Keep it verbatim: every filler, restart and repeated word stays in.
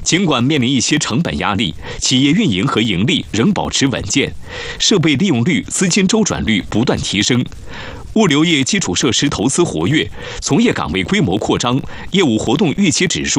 尽管面临一些成本压力，企业运营和盈利仍保持稳健，设备利用率、资金周转率不断提升。物流业基础设施投资活跃，从业岗位规模扩张，业务活动预期指数